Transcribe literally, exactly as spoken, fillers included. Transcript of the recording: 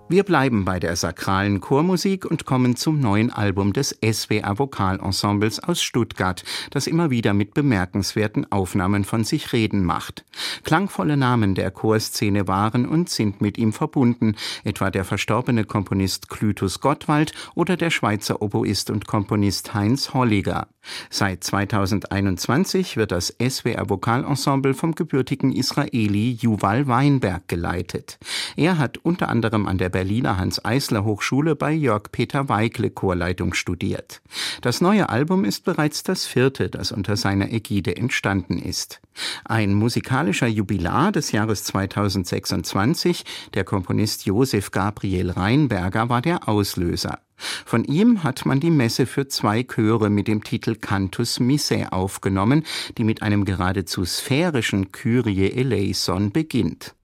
Wir bleiben bei der sakralen Chormusik und kommen zum neuen Album des S W R Vokalensembles aus Stuttgart, das immer wieder mit bemerkenswerten Aufnahmen von sich reden macht. Klangvolle Namen der Chorszene waren und sind mit ihm verbunden, etwa der verstorbene Komponist Clytus Gottwald oder der Schweizer Oboist und Komponist Heinz Holliger. Seit zweitausendeinundzwanzig wird das S W R Vokalensemble vom gebürtigen Israeli Yuval Weinberg geleitet. Er hat unter anderem an der Berliner Hanns-Eisler-Hochschule bei Jörg Peter Weigle Chorleitung studiert. Das neue Album ist bereits das vierte, das unter seiner Ägide entstanden ist. Ein musikalischer Jubilar des Jahres zweitausendsechsundzwanzig, der Komponist Josef Gabriel Rheinberger, war der Auslöser. Von ihm hat man die Messe für zwei Chöre mit dem Titel Cantus Missae aufgenommen, die mit einem geradezu sphärischen Kyrie eleison beginnt.